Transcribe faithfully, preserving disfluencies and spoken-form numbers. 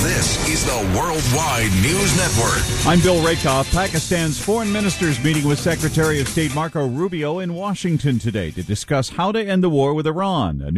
This is the Worldwide News Network. I'm Bill Rakoff. Pakistan's foreign ministers meeting with Secretary of State Marco Rubio in Washington today to discuss how to end the war with Iran. A